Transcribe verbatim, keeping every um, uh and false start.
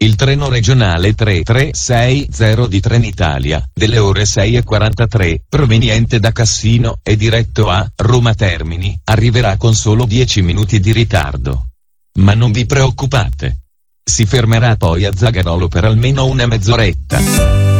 Il treno regionale tre tre sei zero di Trenitalia, delle ore sei e quarantatré, proveniente da Cassino e diretto a Roma Termini, arriverà con solo dieci minuti di ritardo. Ma non vi preoccupate. Si fermerà poi a Zagarolo per almeno una mezz'oretta.